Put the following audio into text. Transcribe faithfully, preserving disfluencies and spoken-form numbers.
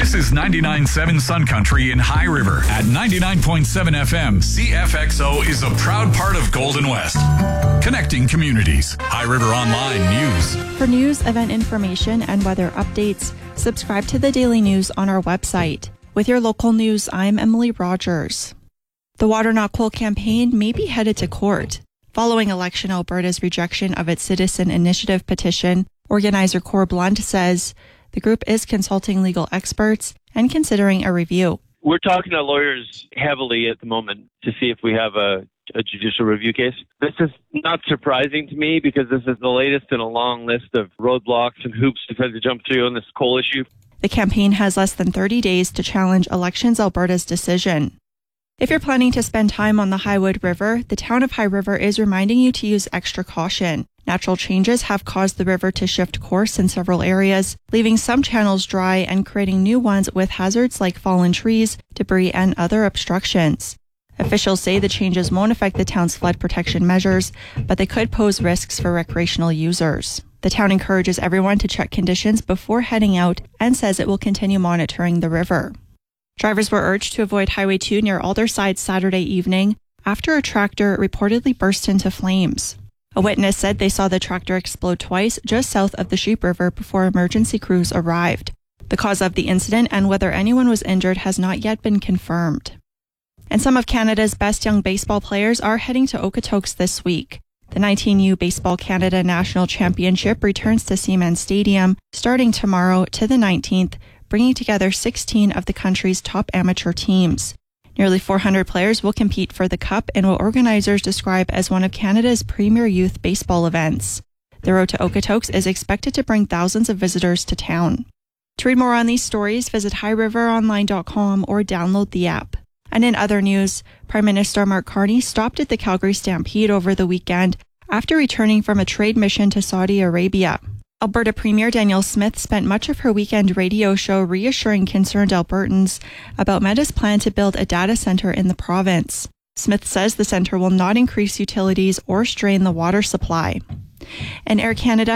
This is ninety-nine point seven Sun Country in High River. At ninety-nine point seven F M, C F X O is a proud part of Golden West. Connecting communities. High River Online News. For news, event information, and weather updates, subscribe to the Daily News on our website. With your local news, I'm Emily Rogers. The Water Not Coal campaign may be headed to court. Following Election Alberta's rejection of its citizen initiative petition, organizer Cor Blunt says the group is consulting legal experts and considering a review. We're talking to lawyers heavily at the moment to see if we have a, a judicial review case. This is not surprising to me because this is the latest in a long list of roadblocks and hoops we've had to jump through on this coal issue. The campaign has less than thirty days to challenge Elections Alberta's decision. If you're planning to spend time on the Highwood River, the town of High River is reminding you to use extra caution. Natural changes have caused the river to shift course in several areas, leaving some channels dry and creating new ones with hazards like fallen trees, debris, and other obstructions. Officials say the changes won't affect the town's flood protection measures, but they could pose risks for recreational users. The town encourages everyone to check conditions before heading out and says it will continue monitoring the river. Drivers were urged to avoid Highway two near Alderside Saturday evening after a tractor reportedly burst into flames. A witness said they saw the tractor explode twice just south of the Sheep River before emergency crews arrived. The cause of the incident and whether anyone was injured has not yet been confirmed. And some of Canada's best young baseball players are heading to Okotoks this week. The nineteen U Baseball Canada National Championship returns to Siemens Stadium starting tomorrow to the nineteenth, bringing together sixteen of the country's top amateur teams. Nearly four hundred players will compete for the Cup in what organizers describe as one of Canada's premier youth baseball events. The road to Okotoks is expected to bring thousands of visitors to town. To read more on these stories, visit high river online dot com or download the app. And in other news, Prime Minister Mark Carney stopped at the Calgary Stampede over the weekend after returning from a trade mission to Saudi Arabia. Alberta Premier Danielle Smith spent much of her weekend radio show reassuring concerned Albertans about Meta's plan to build a data centre in the province. Smith says the centre will not increase utilities or strain the water supply. And Air Canada